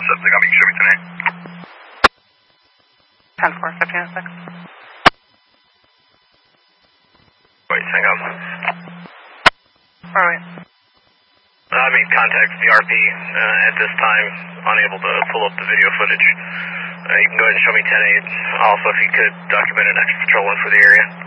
Subject, I'm show me tonight. 10-4, 15-6. Wait, hang on. Where are we? I mean, contact VRP at this time, unable to pull up the video footage. You can go ahead and show me 10-8. Also, if you could document an extra patrol in for the area.